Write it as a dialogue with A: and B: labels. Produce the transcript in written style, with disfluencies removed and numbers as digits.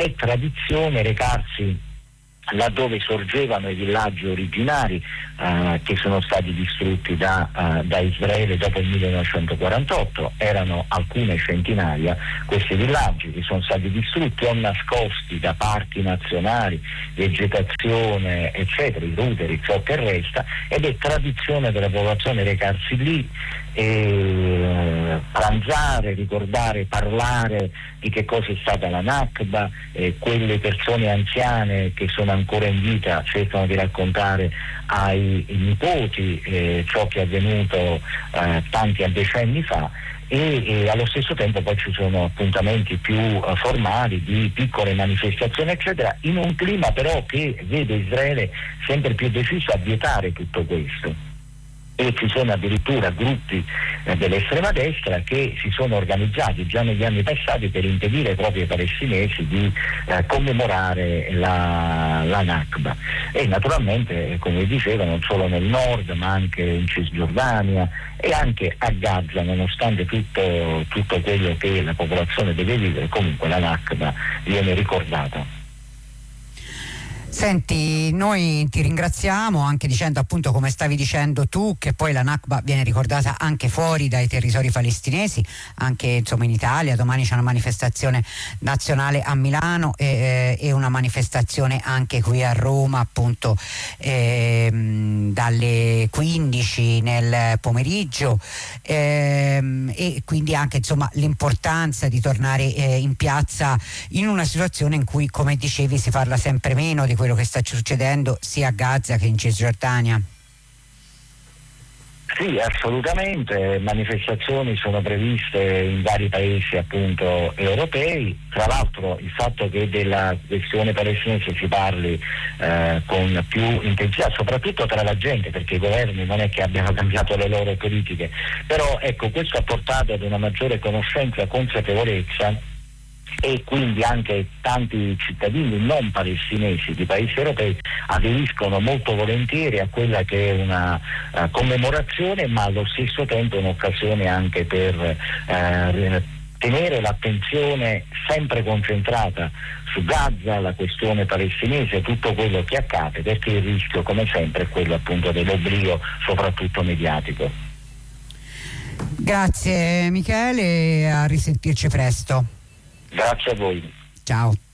A: è tradizione recarsi laddove sorgevano i villaggi originari che sono stati distrutti da Israele dopo il 1948. Erano alcune centinaia questi villaggi che sono stati distrutti o nascosti da parchi nazionali, vegetazione eccetera, i ruderi, ciò che resta, ed è tradizione della popolazione recarsi lì e pranzare, ricordare, parlare di che cosa è stata la Nakba. Quelle persone anziane che sono ancora in vita cercano di raccontare ai nipoti ciò che è avvenuto tanti decenni fa, e allo stesso tempo poi ci sono appuntamenti più formali di piccole manifestazioni eccetera, in un clima però che vede Israele sempre più deciso a vietare tutto questo. E ci sono addirittura gruppi dell'estrema destra che si sono organizzati già negli anni passati per impedire proprio ai palestinesi di commemorare la Nakba. E naturalmente, come dicevo, non solo nel nord ma anche in Cisgiordania e anche a Gaza, nonostante tutto quello che la popolazione deve vivere, comunque la Nakba viene ricordata.
B: Senti, noi ti ringraziamo anche dicendo, appunto, come stavi dicendo tu, che poi la Nakba viene ricordata anche fuori dai territori palestinesi, anche insomma in Italia. Domani c'è una manifestazione nazionale a Milano e una manifestazione anche qui a Roma, appunto dalle 15 nel pomeriggio, e quindi anche insomma l'importanza di tornare in piazza in una situazione in cui, come dicevi, si parla sempre meno di quello che sta succedendo sia a Gaza che in Cisgiordania.
A: Sì, assolutamente, manifestazioni sono previste in vari paesi appunto europei. Tra l'altro il fatto che della questione palestinese si parli con più intensità, soprattutto tra la gente, perché i governi non è che abbiano cambiato le loro politiche, però ecco, questo ha portato ad una maggiore conoscenza e consapevolezza, e quindi anche tanti cittadini non palestinesi di paesi europei aderiscono molto volentieri a quella che è una commemorazione, ma allo stesso tempo un'occasione anche per tenere l'attenzione sempre concentrata su Gaza, la questione palestinese, tutto quello che accade, perché il rischio, come sempre, è quello appunto dell'oblio, soprattutto mediatico.
B: Grazie Michele, a risentirci presto.
A: Grazie a voi.
B: Ciao.